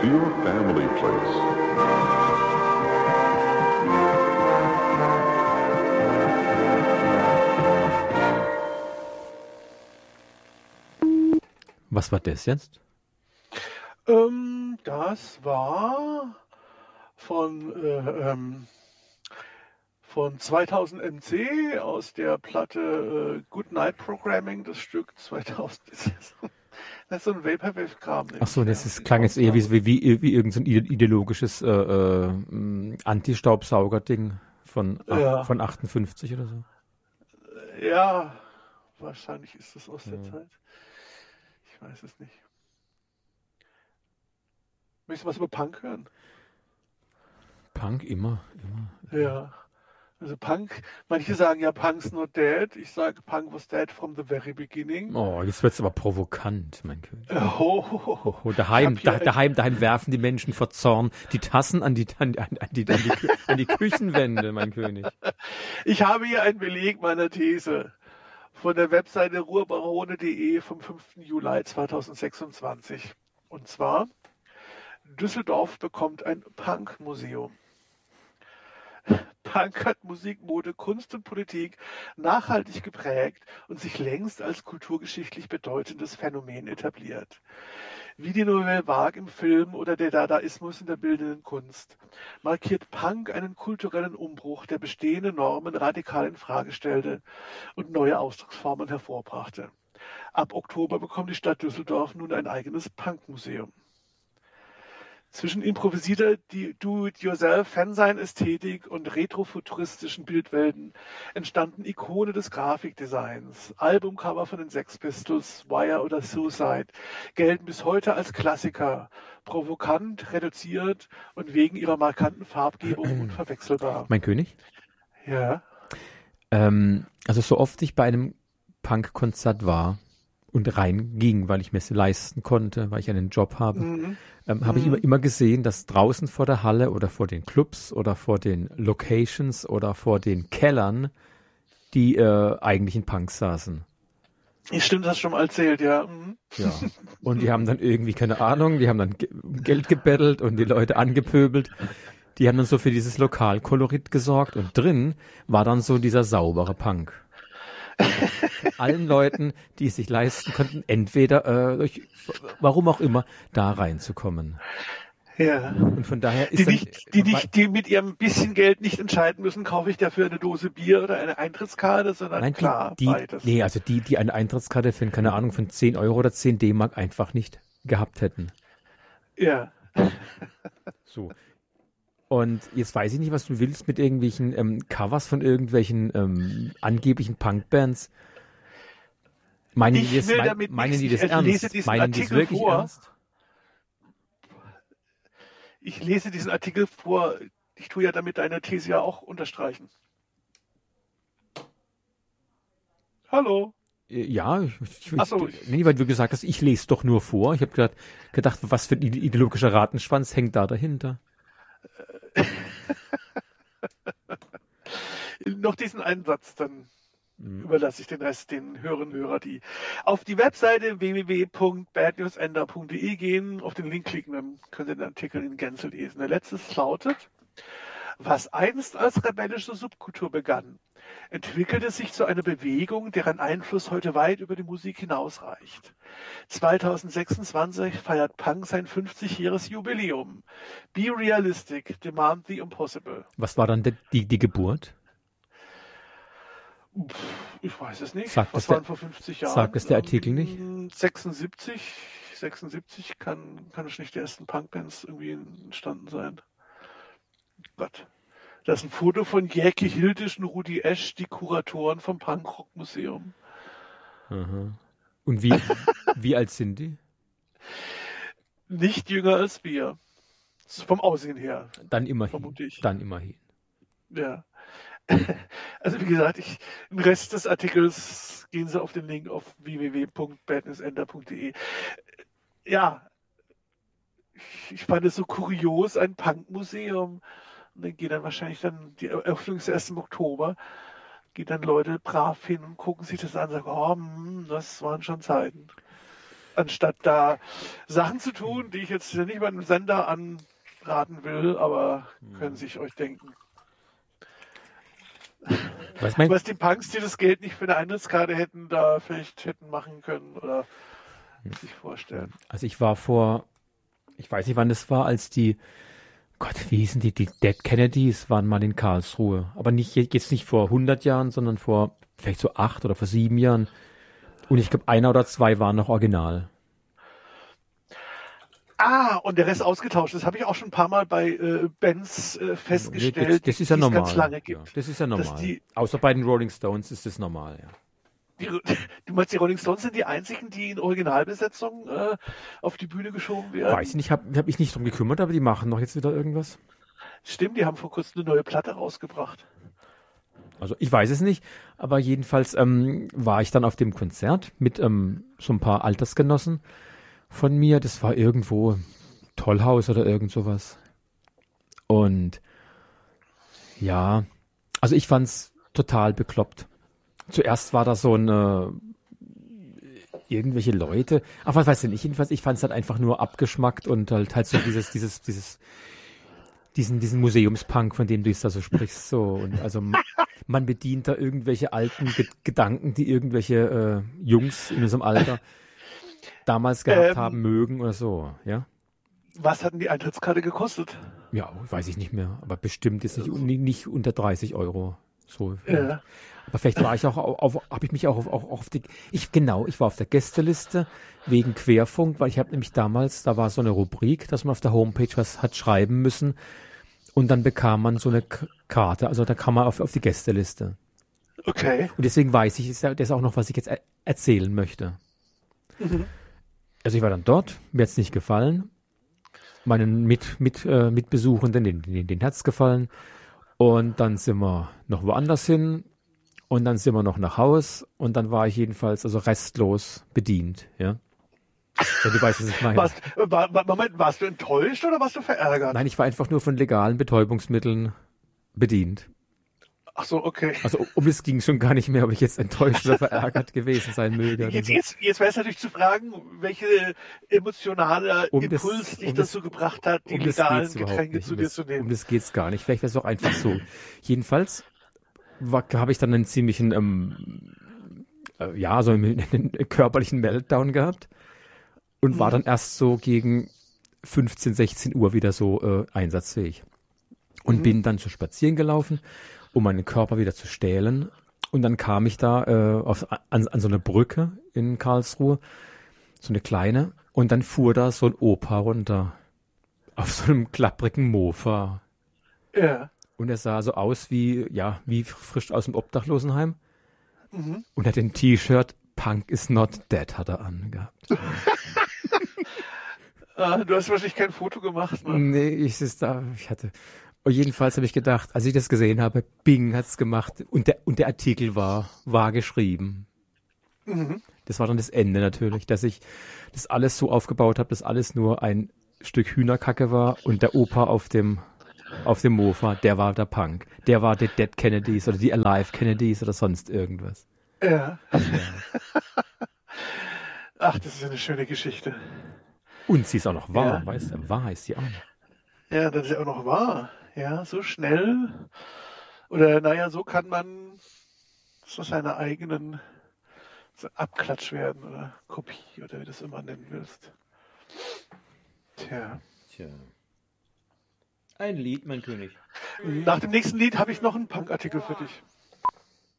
your family place. Was war das jetzt? Das war von 2000 MC aus der Platte Good Night Programming, das Stück 2000. Das ist so ein Vaporwave-Kram. Ach so, klang jetzt eher wie irgendein ideologisches Anti-Staubsauger-Ding von 58 oder so. Ja, wahrscheinlich ist das aus der Zeit. Ich weiß es nicht. Möchtest du was über Punk hören? Punk immer. Ja. Also Punk, manche sagen ja Punk's not dead. Ich sage Punk was dead from the very beginning. Oh, jetzt wird's aber provokant, mein König. Daheim werfen die Menschen vor Zorn die Tassen an die Küchenwände, mein König. Ich habe hier einen Beleg meiner These von der Webseite ruhrbarone.de vom 5. Juli 2026. Und zwar, Düsseldorf bekommt ein Punk-Museum. Punk hat Musik, Mode, Kunst und Politik nachhaltig geprägt und sich längst als kulturgeschichtlich bedeutendes Phänomen etabliert. Wie die Nouvelle Vague im Film oder der Dadaismus in der bildenden Kunst markiert Punk einen kulturellen Umbruch, der bestehende Normen radikal in Frage stellte und neue Ausdrucksformen hervorbrachte. Ab Oktober bekommt die Stadt Düsseldorf nun ein eigenes Punk-Museum. Zwischen improvisierter Do-it-yourself-Fansein-Ästhetik und retrofuturistischen Bildwelten entstanden Ikone des Grafikdesigns. Albumcover von den Sex Pistols, Wire oder Suicide gelten bis heute als Klassiker, provokant, reduziert und wegen ihrer markanten Farbgebung unverwechselbar. Mein König? Ja. Also so oft ich bei einem Punk-Konzert war und reinging, weil ich mir es leisten konnte, weil ich einen Job habe, habe ich immer gesehen, dass draußen vor der Halle oder vor den Clubs oder vor den Locations oder vor den Kellern die eigentlichen Punks saßen. Stimmt, hast du schon mal erzählt, ja. Ja. Und die haben dann irgendwie, keine Ahnung, die haben dann Geld gebettelt und die Leute angepöbelt. Die haben dann so für dieses Lokalkolorit gesorgt und drin war dann so dieser saubere Punk. Von allen Leuten, die es sich leisten konnten, entweder durch, warum auch immer, da reinzukommen. Ja. Und von daher ist die mit ihrem bisschen Geld nicht entscheiden müssen, kaufe ich dafür eine Dose Bier oder eine Eintrittskarte, sondern beides. Nee, also die eine Eintrittskarte für, keine Ahnung, von 10 Euro oder 10 D-Mark einfach nicht gehabt hätten. Ja. So. Und jetzt weiß ich nicht, was du willst mit irgendwelchen Covers von irgendwelchen angeblichen Punkbands. Meinen die das ernst? Meinen die das wirklich ernst? Ich lese diesen Artikel vor. Ich tue ja damit deine These ja auch unterstreichen. Hallo? Ja, nee, weil du gesagt hast, ich lese doch nur vor. Ich habe gedacht, was für ein ideologischer Ratenschwanz hängt da dahinter? Noch diesen einen Satz, dann überlasse ich den Rest den Hörer, die auf die Webseite www.badnewsender.de gehen, auf den Link klicken, dann könnt ihr den Artikel in Gänze lesen. Der letzte lautet: Was einst als rebellische Subkultur begann, entwickelte sich zu einer Bewegung, deren Einfluss heute weit über die Musik hinausreicht. 2026 feiert Punk sein 50-jähriges Jubiläum. Be realistic, demand the impossible. Was war dann die Geburt? Ich weiß es nicht. Was waren vor 50 Jahren? Sagt es der Artikel nicht? 76 kann es nicht die ersten Punkbands irgendwie entstanden sein. Gott. Das ist ein Foto von Jäcki Hildisch und Rudi Esch, die Kuratoren vom Punkrock-Museum. Aha. Und wie alt sind die? Nicht jünger als wir. Vom Aussehen her. Dann immerhin. Vermute ich. Dann immerhin. Ja. Also wie gesagt, im Rest des Artikels gehen Sie auf den Link auf www.badnewsender.de. Ja, ich fand es so kurios, ein Punkmuseum. Und dann geht dann wahrscheinlich die Eröffnung ist erst im Oktober. Gehen dann Leute brav hin und gucken sich das an und sagen, das waren schon Zeiten. anstatt da Sachen zu tun, die ich jetzt nicht meinem Sender anraten will, aber können sich euch denken. Was die Punks, die das Geld nicht für eine Eintrittskarte hätten, da vielleicht hätten machen können oder sich vorstellen. Also ich weiß nicht, wann das war, als die wie hießen die Dead Kennedys waren mal in Karlsruhe. Aber jetzt nicht vor 100 Jahren, sondern vor vielleicht so 8 oder vor 7 Jahren. Und ich glaube, 1 oder 2 waren noch original. Und der Rest ausgetauscht. Das habe ich auch schon ein paar Mal bei Bands festgestellt, das ist ja normal. Die es ganz lange gibt. Ja, das ist ja normal. Außer bei den Rolling Stones ist das normal, ja. Du meinst, die Rolling Stones sind die einzigen, die in Originalbesetzung auf die Bühne geschoben werden? Weiß ich nicht, hab ich nicht drum gekümmert, aber die machen doch jetzt wieder irgendwas. Stimmt, die haben vor kurzem eine neue Platte rausgebracht. Also ich weiß es nicht, aber jedenfalls war ich dann auf dem Konzert mit so ein paar Altersgenossen von mir. Das war irgendwo Tollhaus oder irgend sowas. Und ja, also ich fand's total bekloppt. Zuerst war da so irgendwelche Leute, was weiß ich nicht, jedenfalls, ich fand es halt einfach nur abgeschmackt und halt so diesen Museumspunk, von dem du da so sprichst, so. Und also man bedient da irgendwelche alten Gedanken, die irgendwelche Jungs in unserem Alter damals gehabt haben mögen oder so, ja. Was hat denn die Eintrittskarte gekostet? Ja, weiß ich nicht mehr, aber bestimmt ist nicht unter 30 Euro. So. Ja. Aber vielleicht war ich habe ich mich auch auf ich war auf der Gästeliste wegen Querfunk, weil ich habe nämlich damals, da war so eine Rubrik, dass man auf der Homepage was hat schreiben müssen und dann bekam man so eine Karte, also da kam man auf die Gästeliste. Okay. Und deswegen weiß ich, das ist auch noch, was ich jetzt erzählen möchte. Mhm. Also ich war dann dort, mir hat's nicht gefallen, meinen Mitbesuchenden, denen hat's gefallen und dann sind wir noch woanders hin. Und dann sind wir noch nach Haus und dann war ich jedenfalls also restlos bedient, ja. Ja, du weißt, was ich meine. Moment, warst du enttäuscht oder warst du verärgert? Nein, ich war einfach nur von legalen Betäubungsmitteln bedient. Ach so, okay. Also um es ging schon gar nicht mehr, ob ich jetzt enttäuscht oder verärgert gewesen sein möge. Jetzt wäre es natürlich zu fragen, welche emotionale Impuls dich dazu gebracht hat, die legalen Getränke zu dir zu nehmen. Um das geht's gar nicht. Vielleicht wäre es auch einfach so. Jedenfalls habe ich dann einen ziemlichen, so einen körperlichen Meltdown gehabt und war dann erst so gegen 15, 16 Uhr wieder so einsatzfähig. Und bin dann zu spazieren gelaufen, um meinen Körper wieder zu stählen. Und dann kam ich da an so eine Brücke in Karlsruhe, so eine kleine, und dann fuhr da so ein Opa runter auf so einem klapprigen Mofa. Ja. Und er sah so aus wie frisch aus dem Obdachlosenheim. Und hat den T-Shirt Punk is not dead hat er angehabt. Du hast wahrscheinlich kein Foto gemacht, ne? Nee, und jedenfalls habe ich gedacht, als ich das gesehen habe, Bing hat's gemacht und der Artikel war geschrieben. Mhm. Das war dann das Ende natürlich, dass ich das alles so aufgebaut habe, dass alles nur ein Stück Hühnerkacke war und der Opa auf dem Mofa, der war der Punk. Der war die Dead Kennedys oder die Alive Kennedys oder sonst irgendwas. Ja. Ach, das ist eine schöne Geschichte. Und sie ist auch noch wahr, weißt du? Wahr ist sie auch noch. Ja, das ist ja auch noch wahr. Ja, so schnell. Oder so kann man zu seiner eigenen Abklatsch werden oder Kopie oder wie du es immer nennen willst. Tja. Ein Lied, mein König. Nach dem nächsten Lied habe ich noch einen Punk-Artikel für dich.